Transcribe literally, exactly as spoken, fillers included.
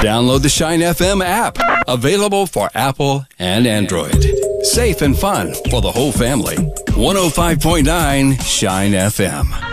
Download the Shine F M app, available for Apple and Android. Safe and fun for the whole family. one oh five point nine Shine F M.